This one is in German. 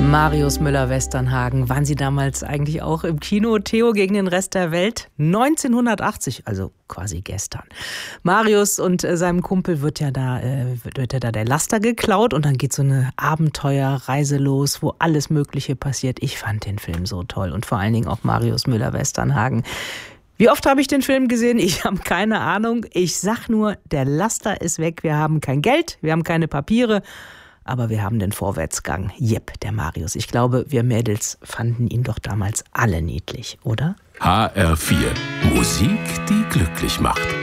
Marius Müller-Westernhagen. Waren Sie damals eigentlich auch im Kino? Theo gegen den Rest der Welt? 1980, also quasi gestern. Marius und seinem Kumpel wird ja da der Laster geklaut und dann geht so eine Abenteuerreise los, wo alles Mögliche passiert. Ich fand den Film so toll und vor allen Dingen auch Marius Müller-Westernhagen. Wie oft habe ich den Film gesehen? Ich habe keine Ahnung. Ich sag nur, der Laster ist weg. Wir haben kein Geld, wir haben keine Papiere. Aber wir haben den Vorwärtsgang. Jep, der Marius. Ich glaube, wir Mädels fanden ihn doch damals alle niedlich, oder? HR4. Musik, die glücklich macht.